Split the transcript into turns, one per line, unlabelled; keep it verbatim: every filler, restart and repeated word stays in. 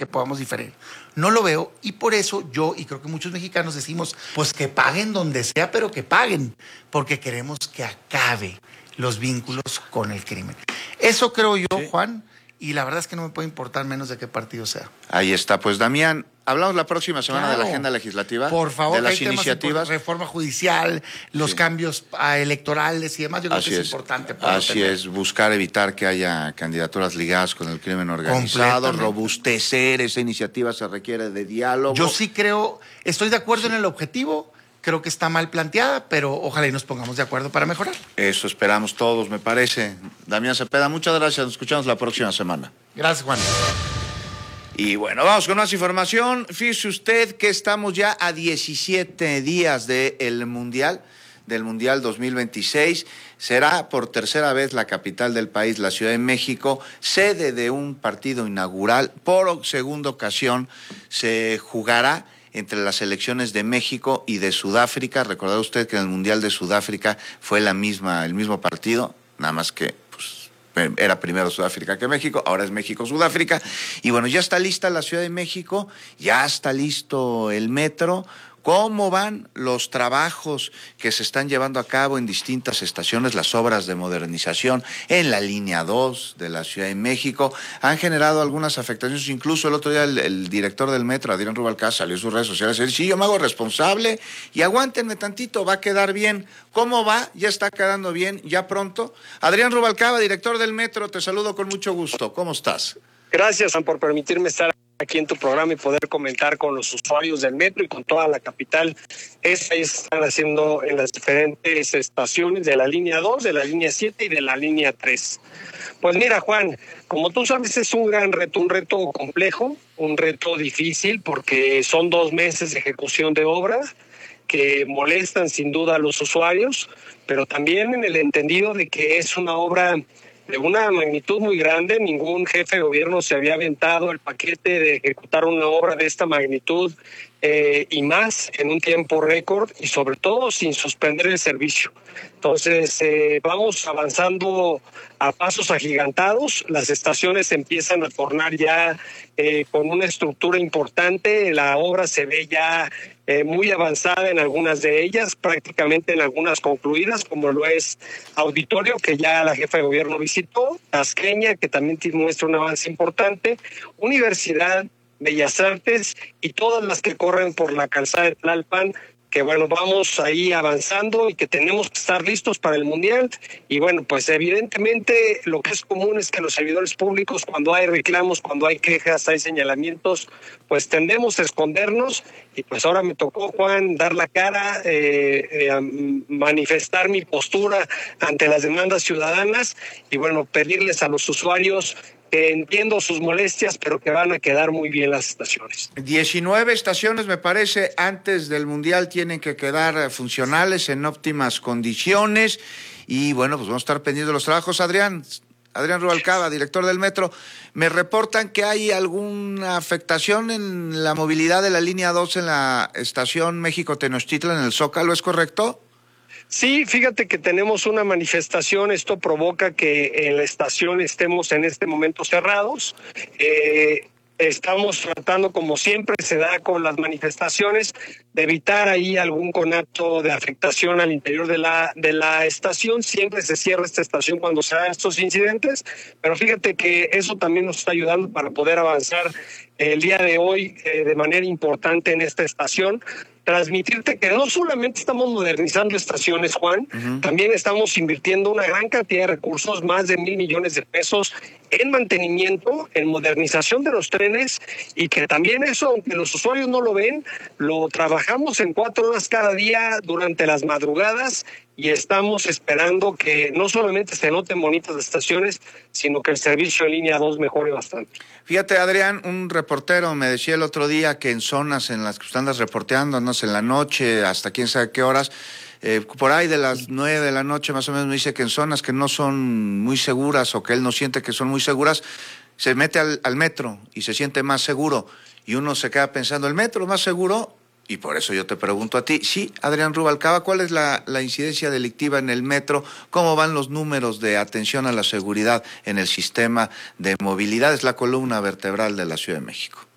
que podamos diferir. No lo veo y por eso yo y creo que muchos mexicanos decimos, pues que paguen donde sea, pero que paguen, porque queremos que acabe los vínculos con el crimen. Eso creo yo, sí. Juan, y la verdad es que no me puede importar menos de qué partido sea.
Ahí está, pues Damián, hablamos la próxima semana claro. de la agenda legislativa.
Por favor,
de las
hay
iniciativas.
Reforma judicial, los sí. cambios uh, electorales y demás, yo creo
Así
que es,
es
importante.
Así tener. es, buscar evitar que haya candidaturas ligadas con el crimen organizado, robustecer esa iniciativa se requiere de diálogo.
Yo sí creo, estoy de acuerdo sí. en el objetivo. Creo que está mal planteada, pero ojalá y nos pongamos de acuerdo para mejorar.
Eso esperamos todos, me parece. Damián Cepeda, muchas gracias. Nos escuchamos la próxima semana.
Gracias, Juan.
Y bueno, vamos con más información. Fíjese usted que estamos ya a diecisiete días del Mundial, del Mundial dos mil veintiséis. Será por tercera vez la capital del país, la Ciudad de México, sede de un partido inaugural. Por segunda ocasión se jugará entre las selecciones de México y de Sudáfrica. Recordará usted que en el Mundial de Sudáfrica fue la misma, el mismo partido, nada más que pues, era primero Sudáfrica que México, ahora es México-Sudáfrica. Y bueno, ya está lista la Ciudad de México, ya está listo el metro. ¿Cómo van los trabajos que se están llevando a cabo en distintas estaciones? Las obras de modernización en la línea dos de la Ciudad de México han generado algunas afectaciones. Incluso el otro día el, el director del metro, Adrián Rubalcaba, salió en sus redes sociales y dice, sí, yo me hago responsable y aguántenme tantito, va a quedar bien. ¿Cómo va? Ya está quedando bien, ya pronto. Adrián Rubalcaba, director del metro, te saludo con mucho gusto. ¿Cómo estás?
Gracias, Juan, por permitirme estar aquí en tu programa y poder comentar con los usuarios del metro y con toda la capital. Eso están haciendo en las diferentes estaciones de la línea dos, de la línea siete y de la línea tres. Pues mira, Juan, como tú sabes, es un gran reto, un reto complejo, un reto difícil, porque son dos meses de ejecución de obra que molestan sin duda a los usuarios, pero también en el entendido de que es una obra de una magnitud muy grande. Ningún jefe de gobierno se había aventado el paquete de ejecutar una obra de esta magnitud eh, y más en un tiempo récord y sobre todo sin suspender el servicio. Entonces eh, vamos avanzando a pasos agigantados, las estaciones empiezan a tornar ya eh, con una estructura importante, la obra se ve ya Eh, muy avanzada en algunas de ellas, prácticamente en algunas concluidas, como lo es Auditorio, que ya la jefa de gobierno visitó, Tasqueña, que también muestra un avance importante, Universidad, Bellas Artes y todas las que corren por la calzada de Tlalpan, que bueno, vamos ahí avanzando y que tenemos que estar listos para el Mundial. Y bueno, pues evidentemente lo que es común es que los servidores públicos, cuando hay reclamos, cuando hay quejas, hay señalamientos, pues tendemos a escondernos. Y pues ahora me tocó, Juan, dar la cara, eh, eh, manifestar mi postura ante las demandas ciudadanas y bueno, pedirles a los usuarios que entiendo sus molestias, pero que van a quedar muy bien las estaciones.
diecinueve estaciones, me parece, antes del Mundial tienen que quedar funcionales, en óptimas condiciones. Y bueno, pues vamos a estar pendientes de los trabajos. Adrián, Adrián Rubalcaba, director del metro, me reportan que hay alguna afectación en la movilidad de la línea dos en la estación México-Tenochtitlan, en el Zócalo, ¿es correcto?
Sí, fíjate que tenemos una manifestación, esto provoca que en la estación estemos en este momento cerrados. Eh, estamos tratando, como siempre se da con las manifestaciones, de evitar ahí algún conato de afectación al interior de la, de la estación. Siempre se cierra esta estación cuando se dan estos incidentes, pero fíjate que eso también nos está ayudando para poder avanzar el día de hoy eh, de manera importante en esta estación. Transmitirte que no solamente estamos modernizando estaciones, Juan, uh-huh. también estamos invirtiendo una gran cantidad de recursos, más de mil millones de pesos, en mantenimiento, en modernización de los trenes, y que también eso, aunque los usuarios no lo ven, lo trabajamos en cuatro horas cada día durante las madrugadas, y estamos esperando que no solamente se noten bonitas las estaciones, sino que el servicio en línea dos mejore bastante.
Fíjate, Adrián, un reportero me decía el otro día que en zonas en las que usted andas reporteando, no sé, en la noche, hasta quién sabe qué horas, eh, por ahí de las nueve de la noche más o menos, me dice que en zonas que no son muy seguras o que él no siente que son muy seguras, se mete al, al metro y se siente más seguro. Y uno se queda pensando, ¿el metro más seguro? Y por eso yo te pregunto a ti, sí, Adrián Rubalcaba, ¿cuál es la, la incidencia delictiva en el metro? ¿Cómo van los números de atención a la seguridad en el sistema de movilidad? Es la columna vertebral de la Ciudad de México.